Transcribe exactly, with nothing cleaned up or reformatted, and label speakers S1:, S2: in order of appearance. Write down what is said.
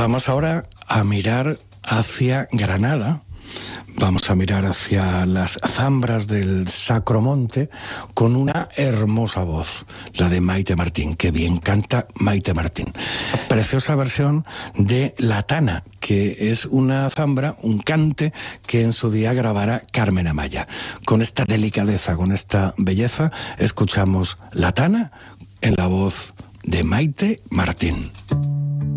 S1: Vamos ahora a mirar hacia Granada. Vamos a mirar hacia las zambras del Sacro Monte con una hermosa voz, la de Maite Martín. Qué bien canta Maite Martín. Preciosa versión de La Tana, que es una zambra, un cante que en su día grabara Carmen Amaya. Con esta delicadeza, con esta belleza, escuchamos La Tana en la voz de Maite Martín.